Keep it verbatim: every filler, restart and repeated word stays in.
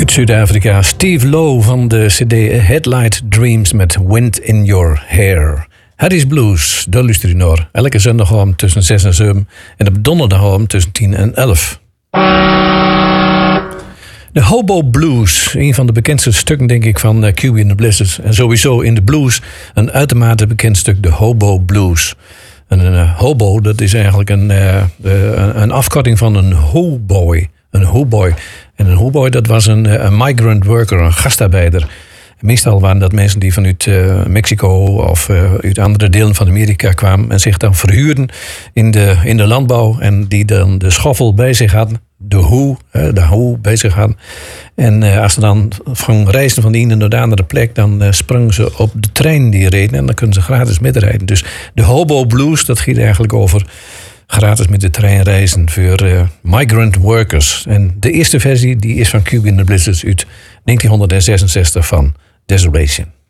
Uit Zuid-Afrika, Steve Lowe van de cd Headlight Dreams met Wind in Your Hair. Harry's Blues, daar luister je naar. Elke zondagavond tussen zes en zeven en op donderdagavond tussen tien en elf. De Hobo Blues, een van de bekendste stukken denk ik van uh, Cuba and the Blizzards. En sowieso in de blues een uitermate bekend stuk, de Hobo Blues. En een uh, hobo, dat is eigenlijk een, uh, uh, een afkorting van een hoboy. Een hoboy. En een hoboy, dat was een, uh, een migrant worker, een gastarbeider. Meestal waren dat mensen die vanuit uh, Mexico of uh, uit andere delen van Amerika kwamen en zich dan verhuurden in de, in de landbouw. En die dan de schoffel bij zich hadden, de hoe, uh, de hoe bij zich hadden. En uh, als ze dan van reizen van de ene naar de andere plek, dan uh, sprongen ze op de trein die reden en dan kunnen ze gratis metrijden. Dus de Hobo Blues, dat ging eigenlijk over gratis met de trein reizen voor uh, migrant workers. En de eerste versie die is van Cuba and the Blizzards uit negentien zesenzestig van Desolation.